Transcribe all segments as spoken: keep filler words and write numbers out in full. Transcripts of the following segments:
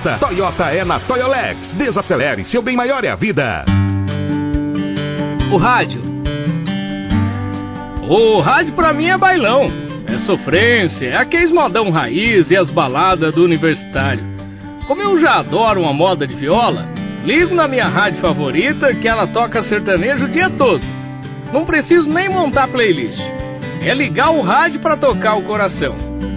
gosta. Toyota é na Toyolex. Desacelere, seu bem maior é a vida. O rádio. O rádio pra mim é bailão. É sofrência, é aqueles modão raiz e as baladas do universitário. Como eu já adoro uma moda de viola, ligo na minha rádio favorita que ela toca sertanejo o dia todo. Não preciso nem montar playlist. É ligar o rádio pra tocar o coração.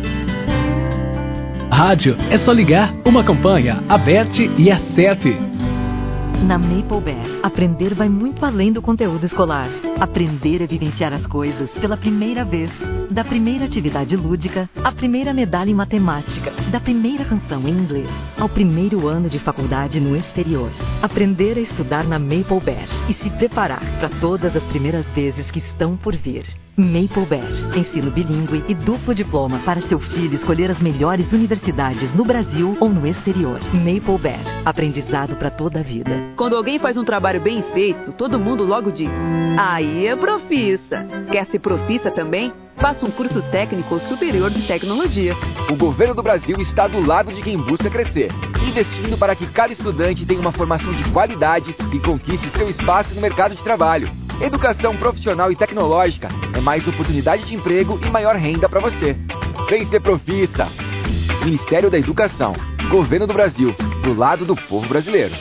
Rádio é só ligar uma campanha, aperte e acerte. Na Maple Bear, aprender vai muito além do conteúdo escolar. Aprender é vivenciar as coisas pela primeira vez. Da primeira atividade lúdica, à primeira medalha em matemática, da primeira canção em inglês, ao primeiro ano de faculdade no exterior. Aprender a estudar na Maple Bear e se preparar para todas as primeiras vezes que estão por vir. Maple Bear, ensino bilíngue e duplo diploma para seu filho escolher as melhores universidades no Brasil ou no exterior. Maple Bear, aprendizado para toda a vida. Quando alguém faz um trabalho bem feito, todo mundo logo diz: aí é profissa. Quer ser profissa também? Faça um curso técnico ou superior de tecnologia. O governo do Brasil está do lado de quem busca crescer, investindo para que cada estudante tenha uma formação de qualidade e conquiste seu espaço no mercado de trabalho. Educação profissional e tecnológica é mais oportunidade de emprego e maior renda para você. Vem ser profissa. Ministério da Educação, Governo do Brasil, do lado do povo brasileiro.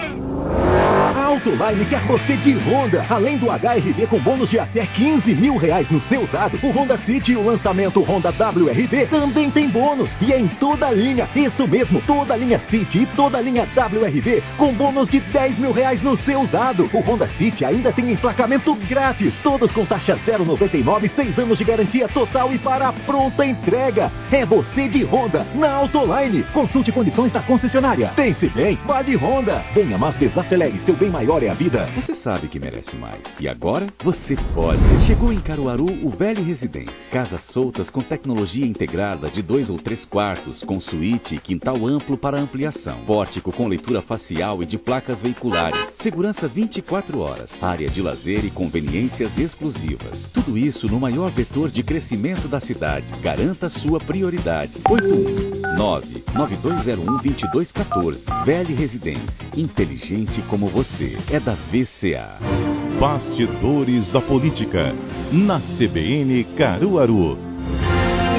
A Autoline quer você de Honda. Além do H R V com bônus de até quinze mil reais no seu usado, o Honda City e o lançamento Honda W R V também tem bônus. E é em toda a linha, isso mesmo, toda a linha City e toda a linha W R V com bônus de dez mil reais no seu usado. O Honda City ainda tem emplacamento grátis, todos com taxa zero vírgula noventa e nove, seis anos de garantia total e para a pronta entrega. É você de Honda na Autoline. Consulte condições da concessionária. Pense bem, vá de Honda. Venha, mas desacelere, seu bem maior é a vida. Você sabe que merece mais. E agora, você pode. Chegou em Caruaru o Velho Residência. Casas soltas com tecnologia integrada de dois ou três quartos, com suíte e quintal amplo para ampliação. Pórtico com leitura facial e de placas veiculares. Segurança vinte e quatro horas. Área de lazer e conveniências exclusivas. Tudo isso no maior vetor de crescimento da cidade. Garanta sua prioridade. oito um nove nove dois zero um dois dois um quatro. Velho Residência. Inteligente como você. É da V C A. Bastidores da Política, na C B N Caruaru.